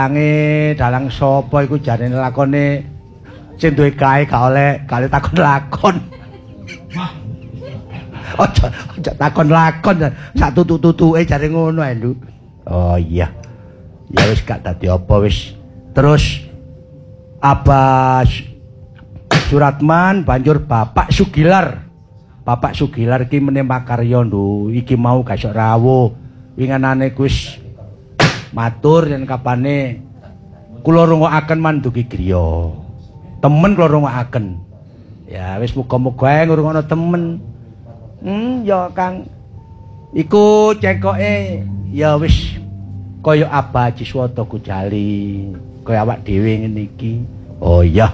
dalang sapa iku jarene lakone sing duwe kae gak oleh takon lakon. Aja takon lakon sak tutuk-tutuke jare ngono ae, Nduk. Oh iya. Ya wis gak dadi apa wis. Terus Abbas Suratman banjur Bapak Sugilar. Bapak Sugilar iki meneh makarya, Nduk. Iki mau gak sok rawuh. Winganane wis matur yen kapane kula rungokaken mandugi griya. Temen kula rungokaken. Ya wis muga-muga ae ngrungokno temen. Ya Kang. Iku cengkoke ya wis kaya Abah Ciswata Gujali, kaya awak dhewe ngene iki. Oh iya.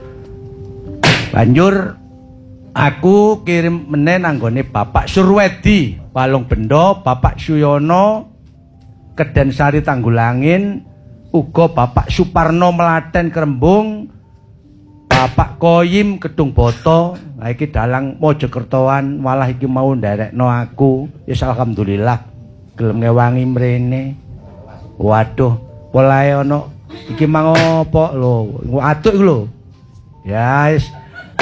Banjur aku kirim meneh nanggone Bapak Surwedi, Palung Bendo, Bapak Suyono Keden Sari Tanggulangin, uga Bapak Suparno Melaten Krembung, Bapak Koyim Kedung Boto. Nah iki dalang Mojokertoan, malah iki mau nderekno aku. Ya alhamdulillah gelem ngewangi mrene. Waduh, polahe ana iki mang apa lho, atuk iku lho. Ya wis.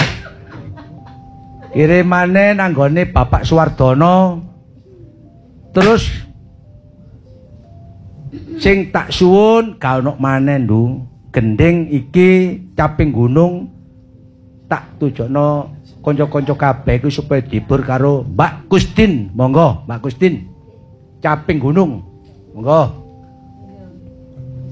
Kirimane nanggone Bapak Suwardono. Terus sing tak suwun gak ono maneh, Nduk. Gending iki caping gunung tak tujono kanca-kanca kabeh iku supaya dibur karo Mbak Kustin. Monggo, Mbak Kustin. Caping gunung. Monggo.